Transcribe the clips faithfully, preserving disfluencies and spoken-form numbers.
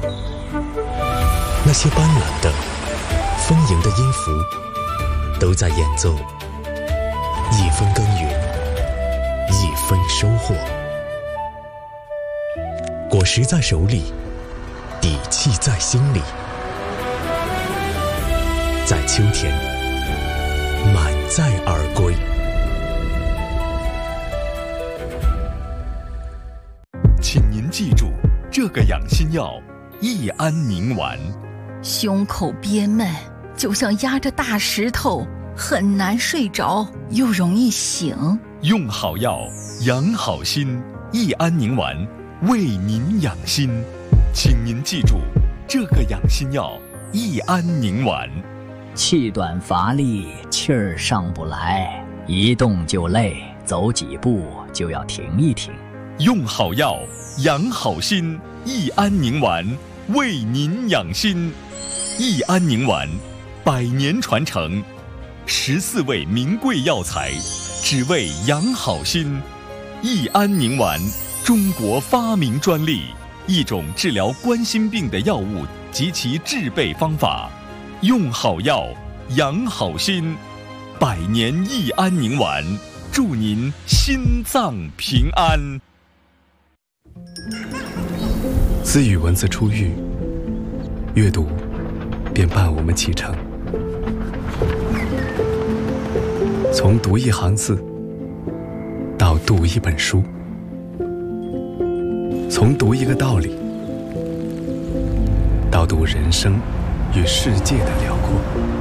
那些斑斓的、丰盈的音符，都在演奏一分耕耘，一分收获。果实在手里，底气在心里。在秋天，满载而归。 请您记住，这个养心药益安宁丸。 胸口憋闷，就像压着大石头，很难睡着，又容易醒。 用好药，养好心，益安宁丸为您养心。请您记住，这个养心药益安宁丸。 气短乏力，气儿上不来，一动就累，走几步就要停一停。 用好药，养好心，益安宁丸为您养心。益安宁丸，百年传承，十四味名贵药材，只为养好心。益安宁丸，中国发明专利，一种治疗冠心病的药物及其制备方法。用好药，养好心，百年益安宁丸，祝您心脏平安。 自与文字初遇，阅读便伴我们启程。从读一行字，到读一本书；从读一个道理，到读人生与世界的辽阔。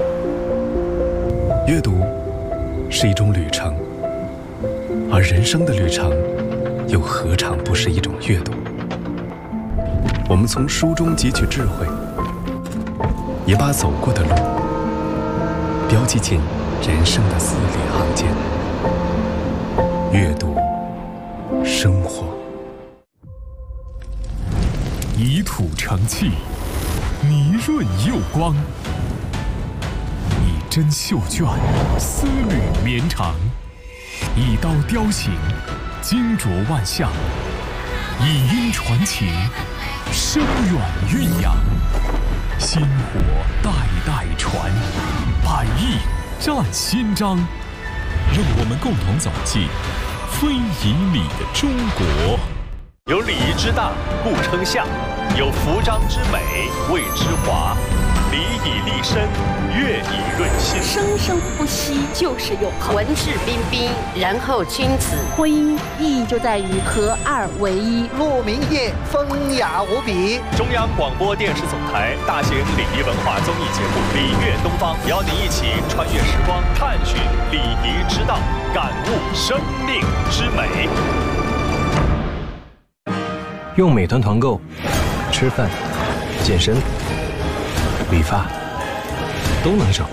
阅读是一种旅程，而人生的旅程又何尝不是一种阅读？我们从书中汲取智慧，也把走过的路标记进人生的字里行间。阅读生活， 以土成器，泥润釉光，以针绣卷，丝缕绵长，以刀雕形，精琢万象，以音传情，深远蕴养。薪火代代传，百亿占新章。让我们共同走进非遗里的中国。 有礼仪之大，故称象；有服装之美，谓之华。礼以立身，乐以润心。 生生不息就是永恒。 文质彬彬，然后君子。 婚姻意义就在于合二为一。 鹿鸣夜，风雅无比。 中央广播电视总台大型礼仪文化综艺节目《礼乐东方》，邀您一起穿越时光，探寻礼仪之道，感悟生命之美。 用美团团购，吃饭、健身、理发都能省。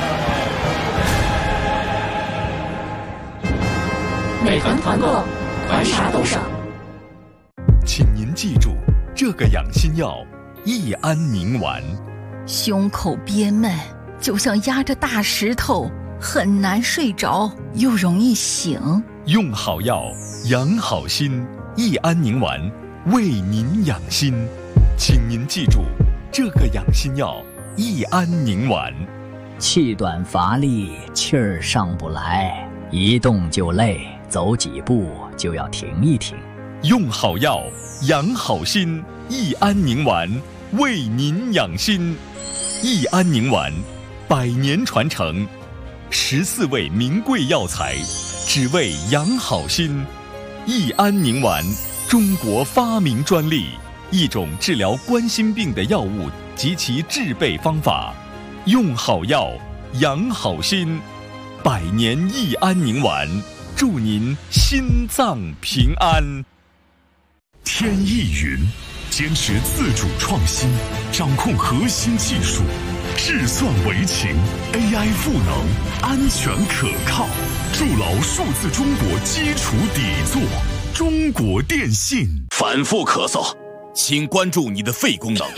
美团团购，团啥都省。 请您记住，这个养心药益安宁丸。 胸口憋闷，就像压着大石头，很难睡着，又容易醒。 用好药，养好心，益安宁丸为您养心。请您记住，这个养心药益安宁丸。 气短乏力，气儿上不来，一动就累，走几步就要停一停。 用好药，养好心，益安宁丸为您养心。益安宁丸，百年传承，十四味名贵药材，只为养好心。益安宁丸，中国发明专利，一种治疗冠心病的药物及其制备方法。用好药，养好心，百年益安宁丸，祝您心脏平安。 天意云，坚持自主创新，掌控核心技术，智算为情 ，A I 赋能，安全可靠，筑牢数字中国基础底座。中国电信。 反复咳嗽，请关注你的肺功能。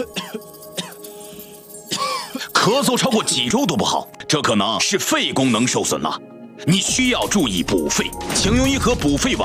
咳嗽超过几周都不好，这可能是肺功能受损了，你需要注意补肺，请用一盒补肺丸。